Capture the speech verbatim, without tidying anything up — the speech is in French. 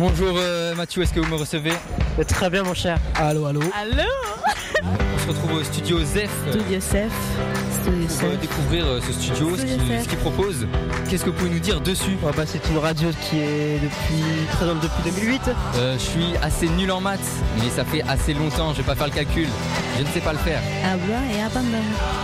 Bonjour euh, Mathieu, est-ce que vous me recevez? Très bien mon cher. Allô, allô. Allô. On se retrouve au studio Zef Studio Zef. Studio pour euh, Zef. découvrir euh, ce studio, ce Studio qu'il Zef. ce qu'il propose. Qu'est-ce que vous pouvez nous dire dessus? Oh, bah, c'est une radio qui est depuis présente depuis deux mille huit. Euh, Je suis assez nul en maths, mais ça fait assez longtemps, je vais pas faire le calcul. Je ne sais pas le faire. Habla et abandonne.